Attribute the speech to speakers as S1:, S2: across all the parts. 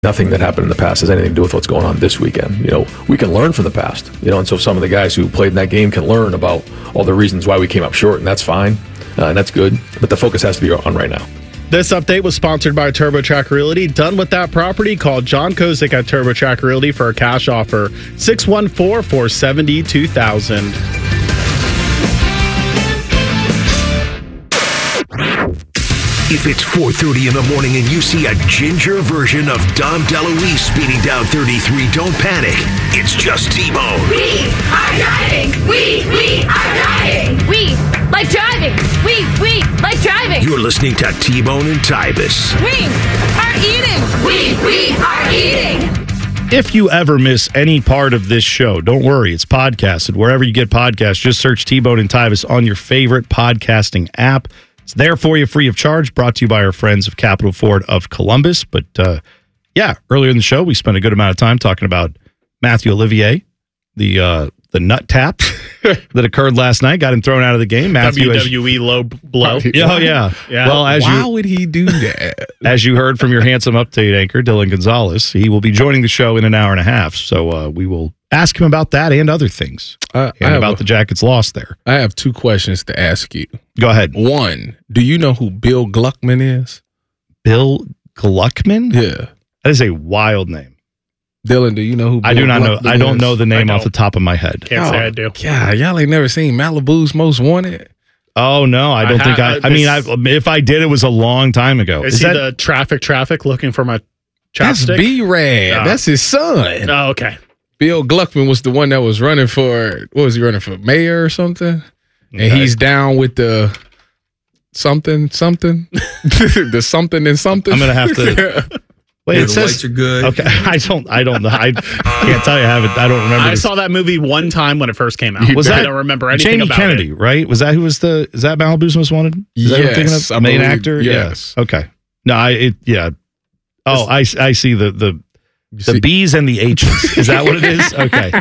S1: Nothing that happened in the past has anything to do with what's going on this weekend. We can learn from the past, and so some of the guys who played in that game can learn about all the reasons why we came up short, and that's fine, and that's good. But the focus has to be on right now.
S2: This update was sponsored by TurboTrack Realty. Done with that property? Call John Kozik at TurboTrack Realty for a cash offer. 614-470-2000.
S3: If it's 4:30 in the morning and you see a ginger version of Dom DeLuise speeding down 33, don't panic. It's just T-Bone.
S4: We are driving. We are driving.
S5: We like driving. We like driving.
S3: You're listening to T-Bone and Tybus.
S5: We are eating.
S4: We are eating.
S6: If you ever miss any part of this show, don't worry. It's podcasted. Wherever you get podcasts, just search T-Bone and Tybus on your favorite podcasting app. It's there for you free of charge, brought to you by our friends of Capital Ford of Columbus. But earlier in the show, we spent a good amount of time talking about Matthew Olivier, the nut tap that occurred last night, got him thrown out of the game. Matthew,
S2: WWE low blow.
S6: Oh, yeah. Well,
S7: why would he do that?
S6: As you heard from your handsome update anchor, Dylan Gonzalez, he will be joining the show in an hour and a half. So we will ask him about that and other things. And about the Jackets' loss there.
S7: I have two questions to ask you.
S6: Go ahead.
S7: One, do you know who Bill Gluckman is?
S6: Bill Gluckman?
S7: Yeah.
S6: That is a wild name.
S7: Dylan, do you know who Bill
S6: I do not
S7: Gluckman
S6: know. I don't
S7: is?
S6: know the name off the top of my head.
S2: Can't say I do.
S7: Yeah, y'all ain't never seen Malibu's Most Wanted?
S6: Oh, no. I don't think I mean, if I did, it was a long time ago.
S2: Is he the traffic looking for my chopstick?
S7: That's B-Rad.
S2: Oh.
S7: That's his son.
S2: Oh, okay.
S7: Bill Gluckman was the one that was running for, what was he running for, mayor or something? Okay. And he's down with the something, the something and something.
S6: I'm going to have to. Wait,
S8: yeah,
S6: it
S8: the
S6: says,
S8: lights are good.
S6: Okay, I don't know. I can't tell you. I don't remember.
S2: I saw that movie one time when it first came out. I don't remember anything
S6: Jamie
S2: about
S6: Kennedy,
S2: it.
S6: Right? Was that who was is that Malibu's Most Wanted? Is that who I'm thinking of? Main actor?
S7: Yes.
S6: Yeah. Okay. No, Oh, I see the B's and the H's. Is that what it is? Okay.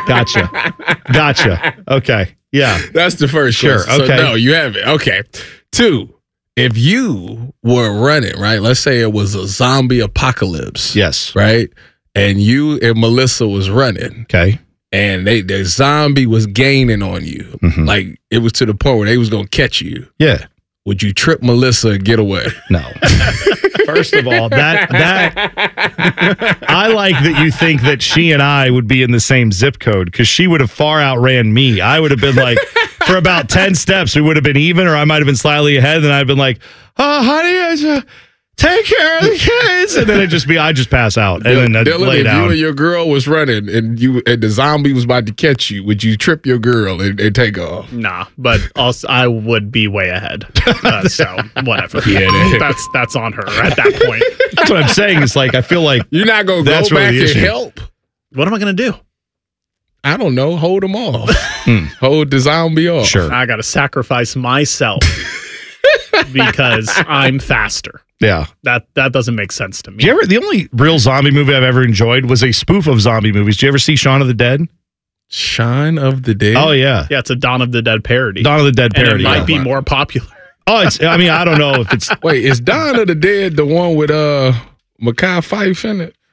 S6: Gotcha. Okay. Yeah.
S7: That's the first
S6: Sure.
S7: question.
S6: Okay.
S7: So, no, you have it. Okay. Two, if you were running, right, let's say it was a zombie apocalypse.
S6: Yes.
S7: Right? And you and Melissa was running.
S6: Okay.
S7: And the zombie was gaining on you.
S6: Mm-hmm.
S7: Like, it was to the point where they was going to catch you.
S6: Yeah.
S7: Would you trip Melissa and get away?
S6: No. First of all, that I like that you think that she and I would be in the same zip code because she would have far outran me. I would have been like, for about 10 steps, we would have been even, or I might have been slightly ahead, and I'd been like, "Oh, honey, take care of the kids," and then I just pass out and then I'd
S7: Dylan,
S6: lay
S7: if
S6: down.
S7: you and your girl was running and the zombie was about to catch you, would you trip your girl and take off?
S2: Nah, but also I would be way ahead. So whatever.
S7: Yeah,
S2: that's on her at that point.
S6: That's what I'm saying. It's like I feel like
S7: you're not gonna go back and help.
S2: What am I gonna do?
S7: I don't know. Hold them off. Hold the zombie off.
S6: Sure.
S2: I got to sacrifice myself because I'm faster.
S6: Yeah.
S2: That doesn't make sense to me.
S6: The only real zombie movie I've ever enjoyed was a spoof of zombie movies. Did you ever see Shaun of the Dead?
S7: Shaun of the Dead?
S6: Oh, yeah.
S2: Yeah, it's a Dawn of the Dead parody.
S6: Dawn of the Dead parody.
S2: And it might be more popular.
S6: Oh, I don't know if it's...
S7: Wait, is Dawn of the Dead the one with Mekhi Phife in it?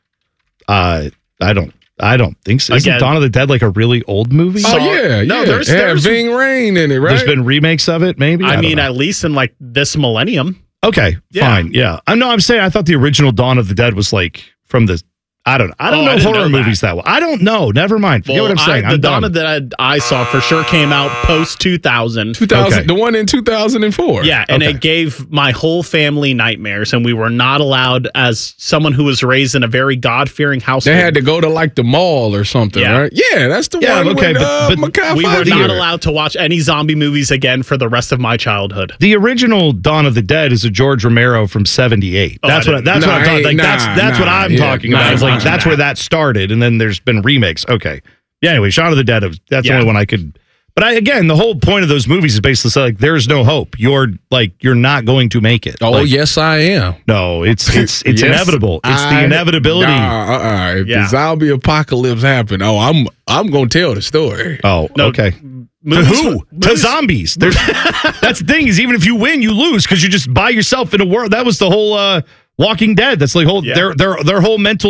S6: I don't think so. Isn't Dawn of the Dead like a really old movie?
S7: Oh, yeah.
S2: No,
S7: yeah.
S2: there's
S7: Ving Rhames in it, right?
S6: There's been remakes of it, maybe?
S2: I mean, at least in like this millennium.
S6: Okay, fine, yeah. I'm saying I thought the original Dawn of the Dead was like from the... I don't know horror movies that well. I don't know. Never mind. Forget what I'm saying.
S2: The Dawn of the Dead I saw for sure came out post 2000.
S7: 2000,
S6: okay.
S7: The one in 2004.
S2: Yeah, and it gave my whole family nightmares, and we were not allowed, as someone who was raised in a very God-fearing household.
S7: They had to go to like the mall or something, right? Yeah, that's the one.
S6: Okay,
S7: with,
S6: but
S7: Mekhi
S2: we were
S7: Phife.
S2: not allowed to watch any zombie movies again for the rest of my childhood.
S6: The original Dawn of the Dead is a George Romero from '78. That's what I'm talking. Like that's what I'm talking about. It's like that's where that started, and then there's been remakes. Okay. Yeah, anyway, Shaun of the Dead, that's the only one I could... But again, the whole point of those movies is basically like, there's no hope. You're not going to make it.
S7: Oh, yes, I am.
S6: No, it's yes, inevitable. It's the inevitability.
S7: If the zombie apocalypse happened, I'm going to tell the story.
S6: Oh, okay. To who? To zombies. That's the thing is, even if you win, you lose because you're just by yourself in a world. That was the whole... Walking Dead. That's like their whole mental